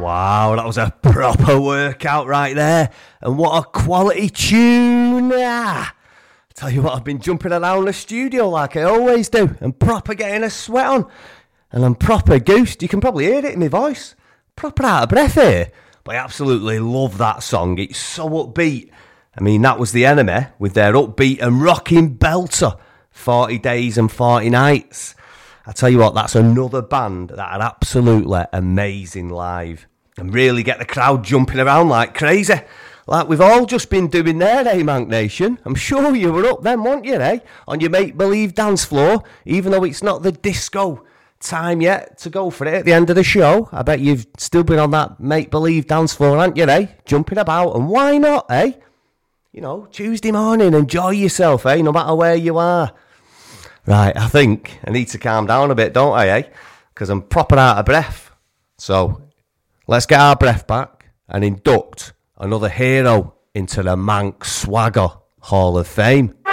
Wow, that was a proper workout right there. And what a quality tune. Tell you what, I've been jumping around the studio like I always do and proper getting a sweat on. And I'm proper goosed. You can probably hear it in my voice. Proper out of breath here. But I absolutely love that song. It's so upbeat. I mean, that was The Enemy with their upbeat and rocking belter, 40 Days and 40 Nights. I tell you what, that's another band that are absolutely amazing live and really get the crowd jumping around like crazy. Like we've all just been doing there, eh, Mank Nation? I'm sure you were up then, weren't you, eh? On your make-believe dance floor, even though it's not the disco time yet to go for it at the end of the show. I bet you've still been on that make-believe dance floor, haven't you, eh? Jumping about, and why not, eh? You know, Tuesday morning, enjoy yourself, eh? No matter where you are. Right, I think I need to calm down a bit, don't I, eh? Because I'm proper out of breath. So, let's get our breath back and induct another hero into the Mank Swagger Hall of Fame.